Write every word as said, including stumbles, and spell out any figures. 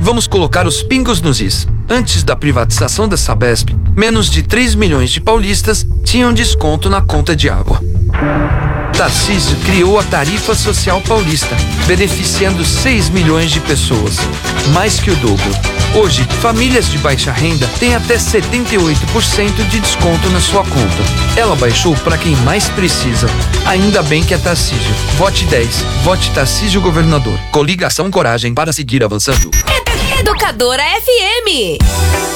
Vamos colocar os pingos nos is. Antes da privatização da Sabesp, menos de três milhões de paulistas tinham desconto na conta de água. Tarcísio criou a Tarifa Social Paulista, beneficiando seis milhões de pessoas, mais que o dobro. Hoje, famílias de baixa renda têm até setenta e oito por cento de desconto na sua conta. Ela baixou para quem mais precisa. Ainda bem que é Tarcísio. Vote dez. Vote Tarcísio Governador. Coligação Coragem para seguir avançando. Educadora F M.